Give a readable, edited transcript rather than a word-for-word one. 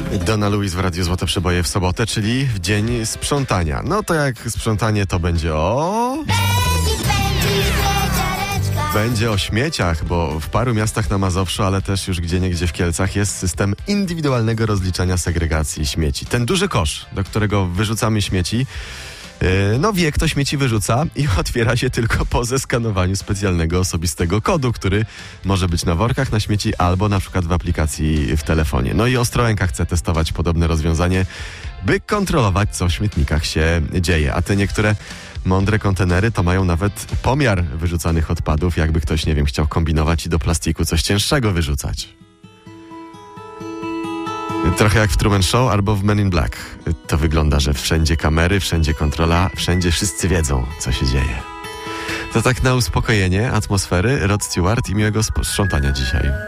Donna Lewis w Radiu Złote Przeboje w sobotę, czyli w dzień sprzątania. No to jak sprzątanie to będzie Będzie o śmieciach, bo w paru miastach na Mazowszu, ale też już gdzieniegdzie w Kielcach jest system indywidualnego rozliczania segregacji śmieci. Ten duży kosz, do którego wyrzucamy śmieci, wie, kto śmieci wyrzuca i otwiera się tylko po zeskanowaniu specjalnego osobistego kodu, który może być na workach na śmieci albo na przykład w aplikacji w telefonie. No i Ostrołęka chce testować podobne rozwiązanie, by kontrolować, co w śmietnikach się dzieje. A te niektóre mądre kontenery to mają nawet pomiar wyrzucanych odpadów, jakby ktoś, nie wiem, chciał kombinować i do plastiku coś cięższego wyrzucać. Trochę jak w Truman Show albo w Men in Black. To wygląda, że wszędzie kamery, wszędzie kontrola, wszędzie wszyscy wiedzą, co się dzieje. To tak na uspokojenie atmosfery. Rod Stewart i miłego sprzątania dzisiaj.